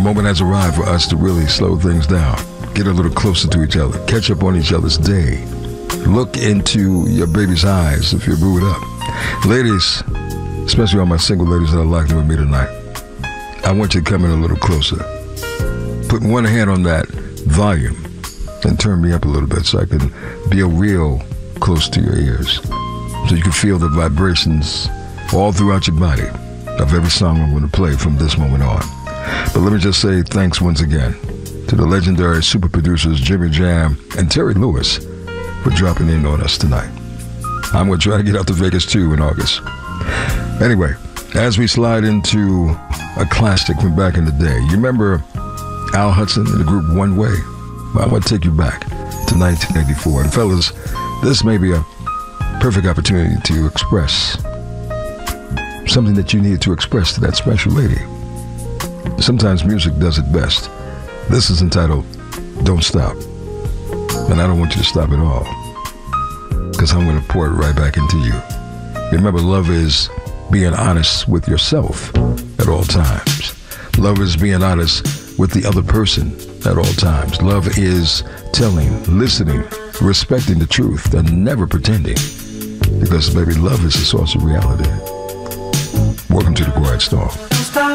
moment has arrived for us to really slow things down, get a little closer to each other, catch up on each other's day. Look into your baby's eyes if you're booed up. Ladies, especially all my single ladies that are locked in with me tonight, I want you to come in a little closer. Put one hand on that volume and turn me up a little bit so I can be real close to your ears, so you can feel the vibrations all throughout your body of every song I'm going to play from this moment on. But let me just say thanks once again to the legendary super producers Jimmy Jam and Terry Lewis for dropping in on us tonight. I'm going to try to get out to Vegas too in August. Anyway, as we slide into a classic from back in the day, you remember Al Hudson and the group One Way? Well, I want to take you back to 1984. And fellas, this may be a perfect opportunity to express something that you needed to express to that special lady. Sometimes music does it best. This is entitled Don't Stop. And I don't want you to stop at all, because I'm going to pour it right back into you. Remember, love is being honest with yourself at all times. Love is being honest with the other person at all times. Love is telling, listening, respecting the truth, and never pretending. Because, baby, love is the source of reality. Welcome to the Quiet Storm.